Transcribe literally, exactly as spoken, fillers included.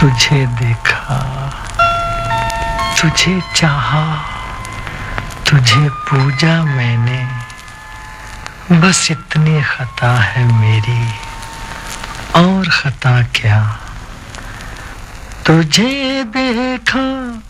तुझे देखा, तुझे चाहा, तुझे पूजा मैंने, बस इतनी खता है मेरी, और खता क्या। तुझे देखा